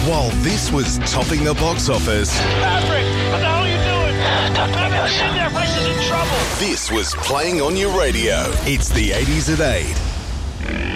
While this was topping the box office, Patrick, what the hell are you doing? Patrick's in there, Race is in trouble. this was playing on your radio. It's the 80s at 8.